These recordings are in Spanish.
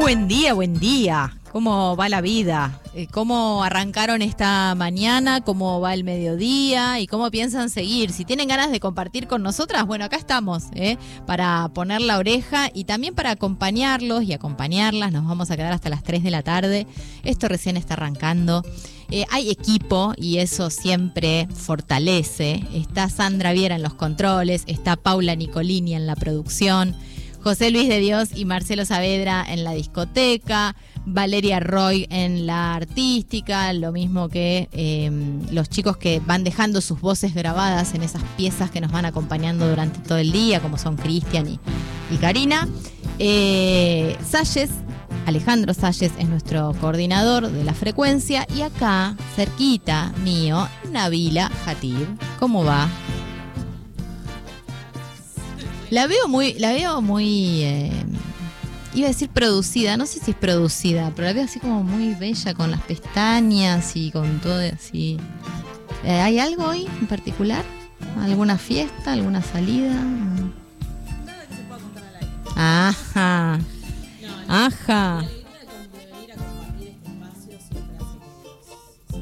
Buen día, buen día. ¿Cómo va la vida? ¿Cómo arrancaron esta mañana? ¿Cómo va el mediodía? ¿Y cómo piensan seguir? Si tienen ganas de compartir con nosotras, bueno, acá estamos, para poner la oreja y también para acompañarlos y acompañarlas. Nos vamos a quedar hasta las 3 de la tarde. Esto recién está arrancando. Hay equipo y eso siempre fortalece. Está Sandra Viera en los controles, está Paula Nicolini en la producción, José Luis de Dios y Marcelo Saavedra en la discoteca, Valeria Roy en la artística, lo mismo que los chicos que van dejando sus voces grabadas en esas piezas que nos van acompañando durante todo el día, como son Cristian y Karina. Salles, Alejandro Salles es nuestro coordinador de la frecuencia, y acá, cerquita mío, Nabila Jatib. ¿Cómo va? La veo muy, iba a decir producida, no sé si es producida, pero la veo así como muy bella, con las pestañas y con todo así. ¿Hay algo hoy en particular? ¿Alguna fiesta? ¿Alguna salida? Nada que se pueda contar al aire. Ajá. Ajá. La idea de venir a compartir este espacio siempre hace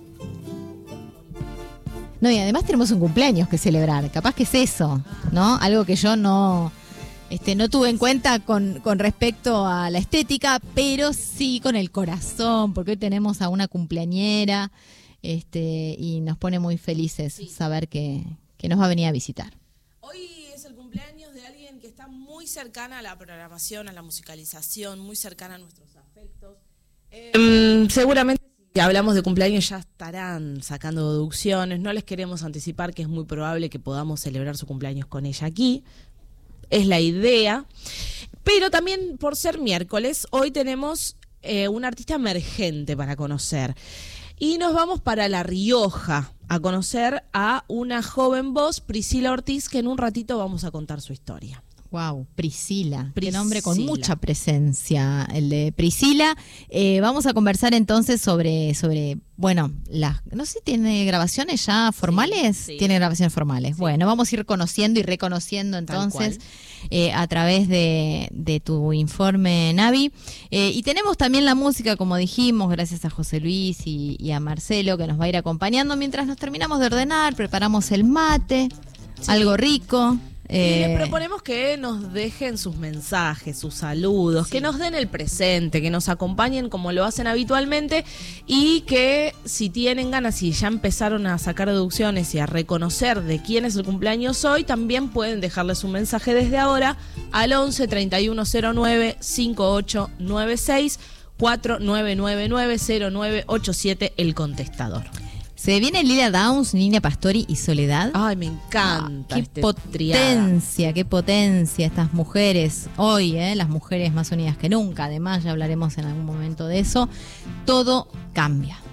que... No, y además tenemos un cumpleaños que celebrar. Capaz que es eso, ¿no? Algo que yo no tuve en cuenta con respecto a la estética, pero sí con el corazón, porque hoy tenemos a una cumpleañera, y nos pone muy felices saber que nos va a venir a visitar. Hoy es el cumpleaños de alguien que está muy cercana a la programación, a la musicalización, muy cercana a nuestros afectos. Seguramente si hablamos de cumpleaños ya estarán sacando deducciones. No les queremos anticipar que es muy probable que podamos celebrar su cumpleaños con ella aquí. Es la idea. Pero también por ser miércoles, hoy tenemos un artista emergente para conocer. Y nos vamos para La Rioja a conocer a una joven voz, Priscila Ortiz, que en un ratito vamos a contar su historia. Wow, Priscila, qué nombre con mucha presencia, el de Priscila. Vamos a conversar entonces sobre bueno, no sé, ¿tiene grabaciones ya formales? Sí. Tiene grabaciones formales. Sí. Bueno, vamos a ir conociendo y reconociendo entonces a través de tu informe, Navi. Y tenemos también la música, como dijimos, gracias a José Luis y a Marcelo, que nos va a ir acompañando mientras nos terminamos de ordenar, preparamos el mate, algo rico. Y les proponemos que nos dejen sus mensajes, sus saludos, que nos den el presente, que nos acompañen como lo hacen habitualmente, y que si tienen ganas y ya empezaron a sacar deducciones y a reconocer de quién es el cumpleaños hoy, también pueden dejarles un mensaje desde ahora al 11 3109 5896 4999 0987, el contestador. Se viene Lila Downs, Nina Pastori y Soledad. Ay, me encanta. Qué potencia, qué potencia estas mujeres hoy, las mujeres más unidas que nunca. Además, ya hablaremos en algún momento de eso. Todo cambia.